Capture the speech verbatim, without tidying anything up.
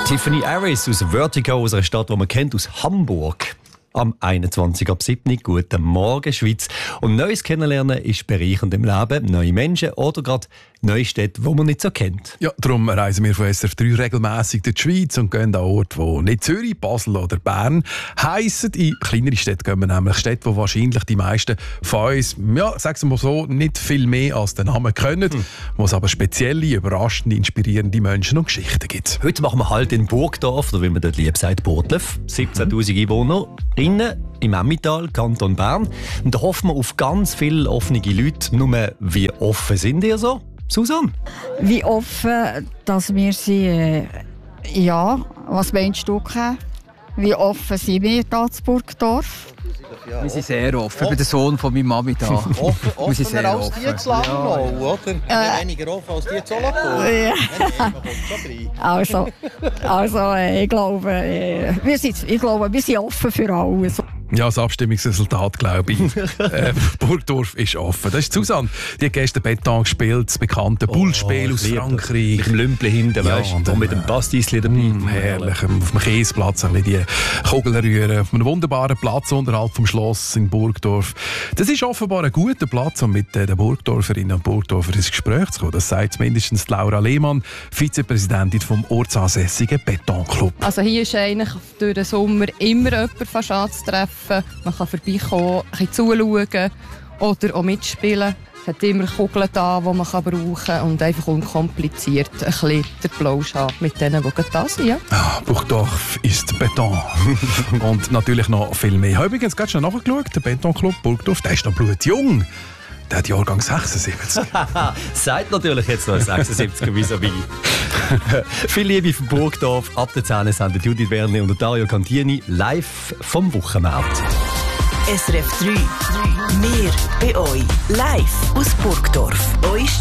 Tiffany Harris aus Vertigo, aus einer Stadt, die man kennt, aus Hamburg. Am einundzwanzigsten ab siebten Guten Morgen, Schweiz. Und Neues kennenlernen ist bereichernd im Leben. Neue Menschen oder gerade neue Städte, die man nicht so kennt. Ja, darum reisen wir von S R F drei regelmässig durch die Schweiz und gehen an Orte, die nicht Zürich, Basel oder Bern heissen. In kleinere Städte gehen wir nämlich. Städte, wo wahrscheinlich die meisten von uns, ja, sagen wir mal so, nicht viel mehr als den Namen können, hm. wo es aber spezielle, überraschende, inspirierende Menschen und Geschichten gibt. Heute machen wir halt in Burgdorf, oder wie man dort lieb sagt, Burgdorf. siebzehntausend Einwohner. Innen im Emmental, Kanton Bern. Und da hoffen wir auf ganz viele offene Leute. Nur, wie offen sind ihr so? Susanne? Wie offen, dass wir sie, äh, ja, was meinst du? Wie offen sind wir hier in Burgdorf? Ja, wir sind sehr offen. Ich bin der Sohn von meiner Mami da. Offen, offener als die zu Langnau, ja. oder? Äh, Weniger offen als die zu Solothurn. Ja. Man kommt schon rein. Also, also äh, ich, glaube, äh, wir sind, ich glaube, wir sind offen für alles. Ja, das Abstimmungsresultat, glaube ich. äh, Burgdorf ist offen. Das ist Susanne. Die hat gestern Beton gespielt, das bekannte oh, Bullspiel aus Frankreich. Mit dem Lümpli hinten, ja, weißt du? Und mit dem Pastisli dabei. Mm, herrlich. Auf dem Käseplatz ein bisschen die Kugeln rühren. Auf einem wunderbaren Platz unterhalb vom Schloss in Burgdorf. Das ist offenbar ein guter Platz, um mit den Burgdorferinnen und Burgdorfern ins Gespräch zu kommen. Das sagt mindestens Laura Lehmann, Vizepräsidentin vom ortsansässigen Betonclub. Also hier ist eigentlich durch den Sommer immer jemand fast anzutreffen. Man kann vorbeikommen, ein bisschen zuschauen oder auch mitspielen. Es hat immer Kugeln da, die man brauchen kann und einfach unkompliziert ein bisschen den Plausch haben mit denen, die da sind. Ja. Ah, Burgdorf ist Beton. Und natürlich noch viel mehr. Ich habe übrigens gerade schon nachgeschaut, der Betonclub Burgdorf, der ist noch blutjung. Der hat Jahrgang sechsundsiebzig. Sagt natürlich jetzt noch ein sechsundsiebziger vis-à-vis. Viel Liebe von Burgdorf. Ab der zehn sendet Judith Werner und Dario Cantini live vom Wochenmarkt. S R F drei. Mehr bei euch. Live aus Burgdorf. Euch